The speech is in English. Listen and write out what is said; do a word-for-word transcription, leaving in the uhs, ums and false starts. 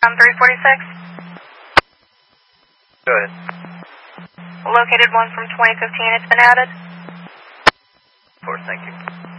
on three forty-six. Go ahead. Located one from twenty fifteen. It's been added. Of course, thank you.